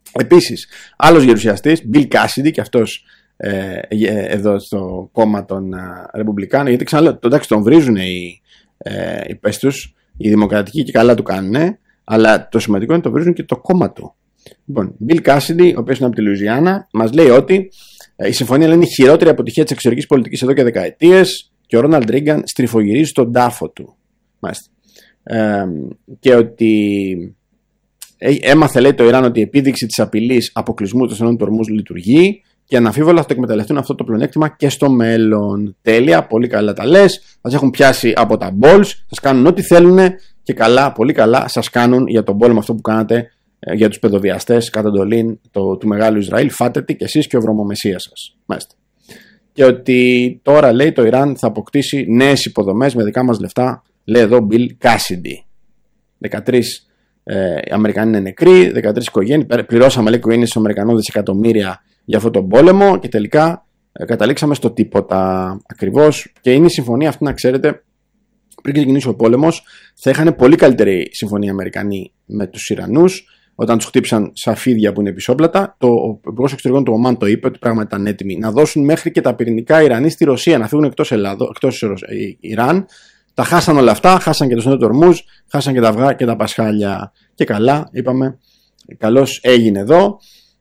Επίσης, άλλος γερουσιαστής, Bill Cassidy, και αυτός εδώ στο κόμμα των Ρεπουμπλικάνων, γιατί ξαναλέω, εντάξει, τον βρίζουν οι πες τους, οι δημοκρατικοί, και καλά του κάνουν, αλλά το σημαντικό είναι το βρίζουν και το κόμμα του. Λοιπόν, Bill Cassidy, ο οποίος είναι από τη Λουιζιάννα, μας λέει ότι η συμφωνία είναι η χειρότερη αποτυχία της εξωτερικής πολιτικής εδώ και δεκαετίες και ο Ρόναλντ Ρίγκαν στριφογυρίζει στον τάφο του. Μάλιστα. Και ότι έμαθε, λέει, το Ιράν ότι η επίδειξη της απειλής αποκλεισμού των στενών του ορμούς λειτουργεί και αναμφίβολα θα το εκμεταλλευτούν αυτό το πλεονέκτημα και στο μέλλον. Τέλεια, πολύ καλά τα λες. Σας έχουν πιάσει από τα balls, σας κάνουν ό,τι θέλουν και καλά, πολύ καλά σας κάνουν για τον πόλεμο αυτό που κάνατε για τους παιδοβιαστές κατά εντολή του μεγάλου Ισραήλ. Φάτε τι και εσείς και ο βρωμομεσσίας σας. Μάλιστα. Και ότι τώρα, λέει, το Ιράν θα αποκτήσει νέες υποδομές με δικά μας λεφτά, λέει εδώ Bill Cassidy. 13 Αμερικανοί είναι νεκροί, 13 οικογένειες. Πληρώσαμε, λέει, οικογένειες των Αμερικανών δισεκατομμύρια για αυτόν τον πόλεμο και τελικά καταλήξαμε στο τίποτα ακριβώς. Και είναι η συμφωνία αυτή, να ξέρετε, πριν ξεκινήσει ο πόλεμος, θα είχαν πολύ καλύτερη συμφωνία οι Αμερικανοί με τους Ιρανούς. Όταν τους χτύπησαν σαφίδια που είναι πισόπλατα, ο Υπουργός Εξωτερικών του Ομάν το είπε ότι πράγματι ήταν έτοιμοι να δώσουν μέχρι και τα πυρηνικά Ιρανοί στη Ρωσία, να φύγουν εκτός Ιράν. Τα χάσαν όλα αυτά, χάσαν και τους νέους ορμούς, χάσαν και τα αυγά και τα πασχάλια. Και καλά, είπαμε, καλώς έγινε εδώ.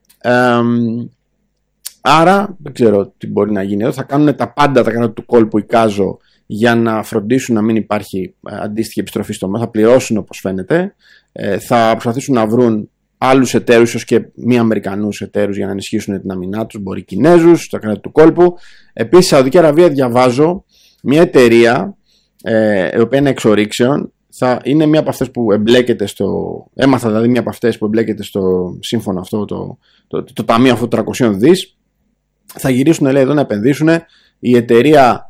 Άρα, δεν ξέρω τι μπορεί να γίνει εδώ. Θα κάνουν τα πάντα, τα κάνουν του κόλπου εικάζω, για να φροντίσουν να μην υπάρχει αντίστοιχη επιστροφή στο μέλλον. Θα πληρώσουν, όπως φαίνεται. Θα προσπαθήσουν να βρουν άλλους εταίρους, ίσως και μη Αμερικανούς εταίρους, για να ενισχύσουν την αμυνά τους. Μπορεί Κινέζους, τα κράτη του κόλπου. Επίσης, Σαουδική Αραβία, διαβάζω, μια εταιρεία, η οποία είναι εξορίξεων, θα είναι μια από αυτές που εμπλέκεται έμαθα δηλαδή μια από αυτές που εμπλέκεται στο σύμφωνο αυτό, το ταμείο αυτό 300 δις. Θα γυρίσουν, λέει, εδώ να επενδύσουν. Η εταιρεία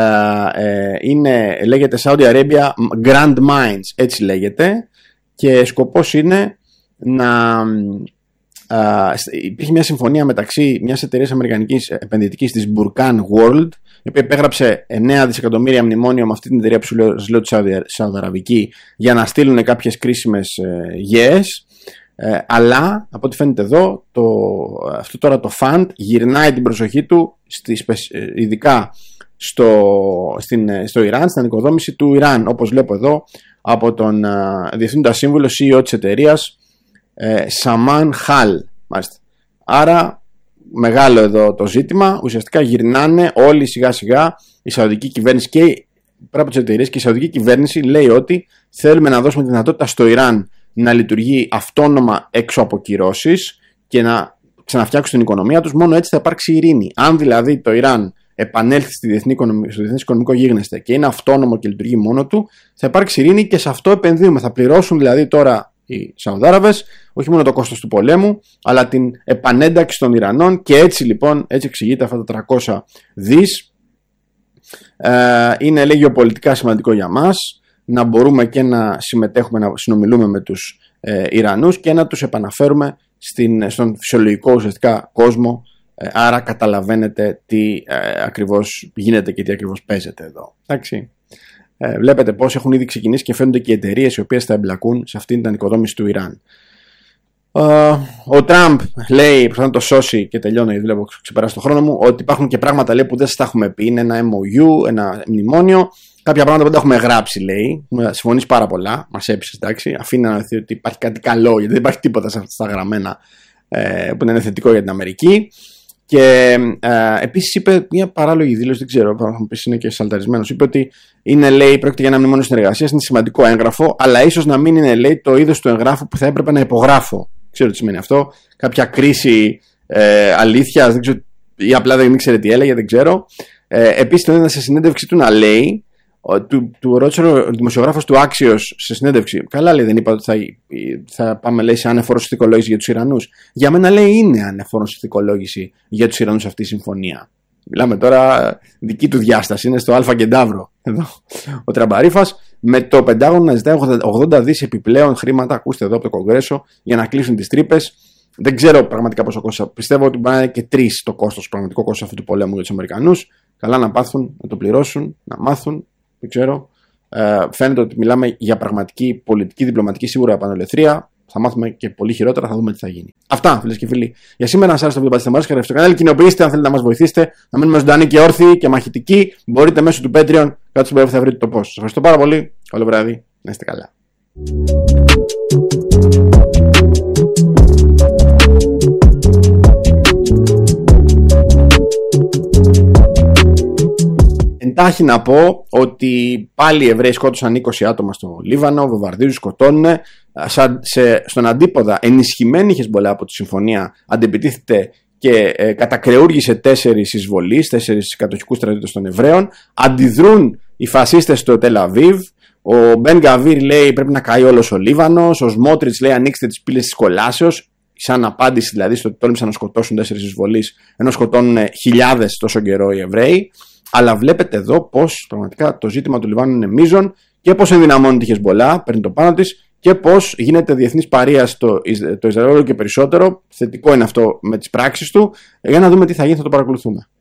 λέγεται Saudi Arabia Grand Mines, έτσι λέγεται, και σκοπός είναι να υπήρχε μια συμφωνία μεταξύ μιας εταιρείας αμερικανικής επενδυτικής της Burkan World, η οποία επέγραψε 9 δισεκατομμύρια μνημόνιο με αυτή την εταιρεία που σου λέω τη Σαουδαραβική, για να στείλουν κάποιες κρίσιμες γέες. Αλλά από ό,τι φαίνεται εδώ, αυτό τώρα το fund γυρνάει την προσοχή του ειδικά στο Ιράν, στην ανοικοδόμηση του Ιράν, όπως βλέπω εδώ από τον διευθύνοντα σύμβουλο CEO της εταιρείας, Σαμάν Χαλ. Άρα μεγάλο εδώ το ζήτημα. Ουσιαστικά γυρνάνε όλοι σιγά σιγά, η Σαουδική κυβέρνηση και πέρα από τις εταιρείες, και η Σαουδική κυβέρνηση λέει ότι θέλουμε να δώσουμε τη δυνατότητα στο Ιράν να λειτουργεί αυτόνομα έξω από κυρώσεις και να ξαναφτιάξουν την οικονομία τους. Μόνο έτσι θα υπάρξει ειρήνη. Αν δηλαδή το Ιράν επανέλθει στο διεθνές οικονομικό γίγνεσθε και είναι αυτόνομο και λειτουργεί μόνο του, θα υπάρξει ειρήνη, και σε αυτό επενδύουμε. Θα πληρώσουν δηλαδή τώρα οι Σαουδάραβες όχι μόνο το κόστος του πολέμου, αλλά την επανένταξη των Ιρανών, και έτσι λοιπόν, έτσι εξηγείται αυτά τα 300 δις. Είναι, λέει, γεωπολιτικά σημαντικό για μας να μπορούμε και να συμμετέχουμε, να συνομιλούμε με τους Ιρανούς και να τους επαναφέρουμε στον φυσιολογικό ουσιαστικά κόσμο. Άρα καταλαβαίνετε τι ακριβώς γίνεται και τι ακριβώς παίζεται εδώ. Εντάξει. Βλέπετε πώς έχουν ήδη ξεκινήσει και φαίνονται και οι εταιρείες οι οποίες θα εμπλακούν σε αυτήν την ανοικοδόμηση του Ιράν. Ο Τραμπ λέει, προσπαθεί να το σώσει, και τελειώνω γιατί βλέπω ξεπεράσει το χρόνο μου, ότι υπάρχουν και πράγματα, λέει, που δεν σας τα έχουμε πει. Είναι ένα MOU, ένα μνημόνιο. Κάποια πράγματα που δεν τα έχουμε γράψει, λέει. Έχουμε συμφωνήσει πάρα πολλά. Μας έπεισε, εντάξει. Αφήνει να δει ότι υπάρχει κάτι καλό, γιατί δεν υπάρχει τίποτα στα γραμμένα που είναι θετικό για την Αμερική. Και επίσης είπε μια παράλογη δήλωση, δεν ξέρω, θα μου πεις είναι και σαλταρισμένος. Είπε ότι είναι, λέει, πρόκειται για ένα μνημόνιο συνεργασίας, είναι σημαντικό έγγραφο, αλλά ίσως να μην είναι, λέει, το είδος του εγγράφου που θα έπρεπε να υπογράφω. Ξέρω τι σημαίνει αυτό. Κάποια κρίση αλήθειας, δεν ξέρω, ή απλά δεν ήξερε τι έλεγε, δεν ξέρω. Επίσης τον είδα σε συνέντευξη του να λέει, του ρώτησε ο δημοσιογράφος του Άξιος σε συνέντευξη. Καλά, λέει, δεν είπα ότι θα πάμε, λέει, σε ανεφόρο συνθηκολόγηση για τους Ιρανούς. Για μένα, λέει, είναι ανεφόρο συνθηκολόγηση για τους Ιρανούς αυτή η συμφωνία. Μιλάμε τώρα δική του διάσταση, είναι στο Αλφα Κεντάβρο. Εδώ ο Τραμπαρίφας, με το Πεντάγωνο να ζητάει 80 δις επιπλέον χρήματα, ακούστε εδώ από το Κογκρέσο, για να κλείσουν τις τρύπες. Δεν ξέρω πραγματικά πόσο κόστος. Πιστεύω ότι μπορεί να είναι και 3 το κόστος, πραγματικό κόστος αυτού του πολέμου για τους Αμερικανούς. Καλά να πάθουν, να το πληρώσουν, να μάθουν. Δεν ξέρω. Φαίνεται ότι μιλάμε για πραγματική πολιτική, διπλωματική, σίγουρα επανελευθερία. θα μάθουμε και πολύ χειρότερα, θα δούμε τι θα γίνει. Αυτά, φίλες και φίλοι. Για σήμερα, αν σας άρεσε το βίντεο, πατήστε μου στο κανάλι, κοινοποιήστε αν θέλετε να μας βοηθήσετε, να μείνουμε ζωντανοί και όρθιοι και μαχητικοί. Μπορείτε μέσω του Patreon, κάτω στο θα βρείτε το πώς. Σας ευχαριστώ πάρα πολύ. Καλό βράδυ. Να είστε καλά. Εντάχει να πω ότι πάλι οι Εβραίοι σκότωσαν 20 άτομα στο Λίβανο, βομβαρδίζουν, σκοτώνουν. Στον αντίποδα, ενισχυμένη Χεσμολάχ από τη συμφωνία, αντεπιτίθεται και κατακρεούργησε 4 εισβολείς, 4 κατοχικούς στρατιώτες των Εβραίων. Αντιδρούν οι φασίστες στο Τελ-Αβίβ. Ο Μπεν Γκαβίρ λέει πρέπει να καεί όλος ο Λίβανος. Ο Σμότριτς λέει ανοίξτε τις πύλες της κολάσεως. Σαν απάντηση δηλαδή στο ότι τόλμησαν να σκοτώσουν 4 εισβολείς, ενώ σκοτώνουν χιλιάδες τόσο καιρό οι Εβραίοι. Αλλά βλέπετε εδώ πως πραγματικά το ζήτημα του Λιβάνου είναι μείζον και πως ενδυναμώνει τη Χεσμολάχ, παίρνει το πάνω της και πως γίνεται διεθνής παρεία στο Ισραήλ όλο και περισσότερο. Θετικό είναι αυτό με τις πράξεις του. Για να δούμε τι θα γίνει, θα το παρακολουθούμε.